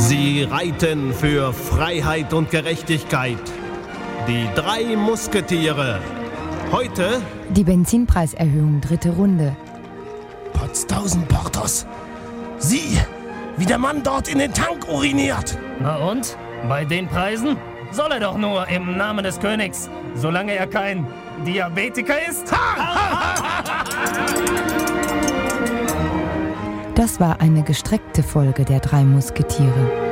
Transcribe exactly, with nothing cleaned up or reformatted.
Sie reiten für Freiheit und Gerechtigkeit. Die drei Musketiere. Heute die Benzinpreiserhöhung, dritte Runde. Potztausend Portos. Sieh, wie der Mann dort in den Tank uriniert. Na und? Bei den Preisen? Soll er doch nur im Namen des Königs, solange er kein Diabetiker ist. Das war eine gestreckte Folge der drei Musketiere.